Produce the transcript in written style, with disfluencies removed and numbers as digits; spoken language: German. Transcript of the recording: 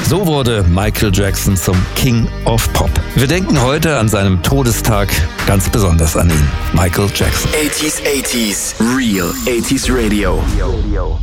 So wurde Michael Jackson zum King of Pop. Wir denken heute an seinem Todestag ganz besonders an ihn, Michael Jackson. 80s, Real 80s Radio.